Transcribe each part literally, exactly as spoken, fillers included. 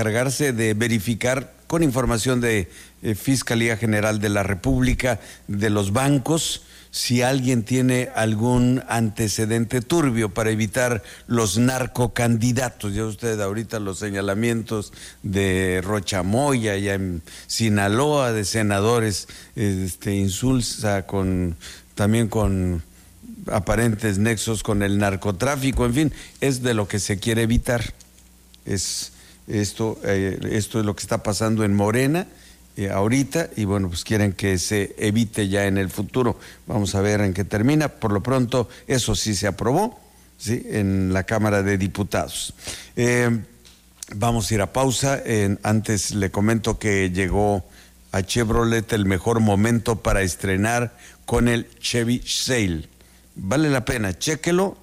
encargarse de verificar con información de eh, Fiscalía General de la República, de los bancos, si alguien tiene algún antecedente turbio para evitar los narcocandidatos. Ya usted ahorita los señalamientos de Rocha Moya, ya en Sinaloa, de senadores, este, Insulza, con también con aparentes nexos con el narcotráfico, en fin, es de lo que se quiere evitar. Es esto, eh, esto es lo que está pasando en Morena eh, ahorita, y bueno, pues quieren que se evite ya en el futuro. Vamos a ver en qué termina. Por lo pronto, eso sí se aprobó, ¿sí?, en la Cámara de Diputados. Eh, vamos a ir a pausa. Eh, antes le comento que llegó a Chevrolet el mejor momento para estrenar con el Chevy Sale. Vale la pena, chéquelo.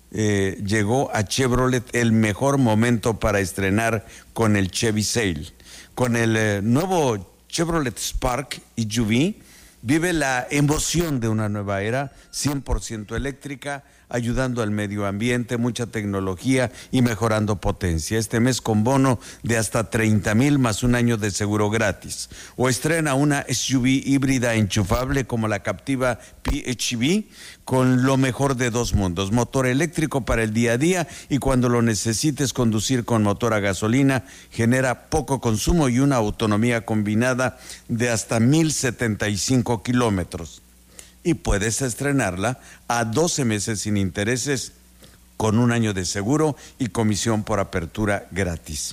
Eh, llegó a Chevrolet el mejor momento para estrenar con el Chevy Sale. Con el eh, nuevo Chevrolet Spark S U V, vive la emoción de una nueva era, cien por ciento eléctrica, ayudando al medio ambiente, mucha tecnología y mejorando potencia. Este mes con bono de hasta treinta mil más un año de seguro gratis. O estrena una S U V híbrida enchufable como la Captiva P H E V, con lo mejor de dos mundos: motor eléctrico para el día a día, y cuando lo necesites conducir con motor a gasolina, genera poco consumo y una autonomía combinada de hasta mil setenta y cinco kilómetros. Y puedes estrenarla a doce meses sin intereses, con un año de seguro y comisión por apertura gratis.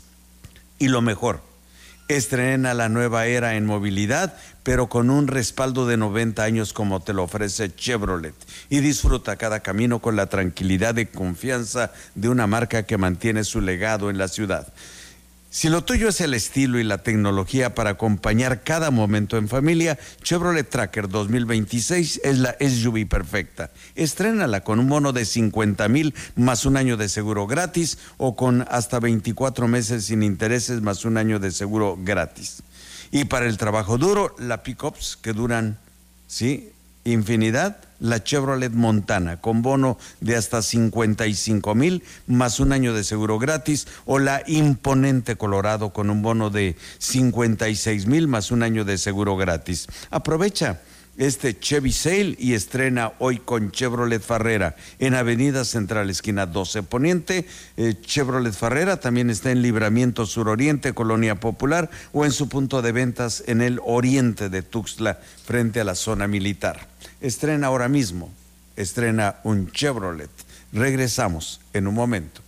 Y lo mejor, estrena la nueva era en movilidad, pero con un respaldo de noventa años como te lo ofrece Chevrolet. Y disfruta cada camino con la tranquilidad y confianza de una marca que mantiene su legado en la ciudad. Si lo tuyo es el estilo y la tecnología para acompañar cada momento en familia, Chevrolet Tracker dos mil veintiséis es la S U V perfecta. Estrénala con un bono de cincuenta mil más un año de seguro gratis, o con hasta veinticuatro meses sin intereses más un año de seguro gratis. Y para el trabajo duro, la pickups que duran, ¿sí?, infinidad, la Chevrolet Montana con bono de hasta cincuenta y cinco mil más un año de seguro gratis, o la imponente Colorado con un bono de cincuenta y seis mil más un año de seguro gratis. Aprovecha este Chevy Sale y estrena hoy con Chevrolet Farrera en Avenida Central, esquina doce Poniente. eh, Chevrolet Farrera también está en Libramiento Suroriente, Colonia Popular, o en su punto de ventas en el oriente de Tuxtla, frente a la zona militar. Estrena ahora mismo, estrena un Chevrolet. Regresamos en un momento.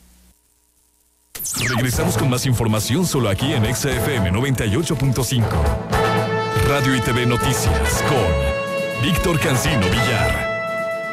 Regresamos con más información solo aquí en Exa F M noventa y ocho punto cinco. Radio y T V Noticias con Víctor Cancino Villar.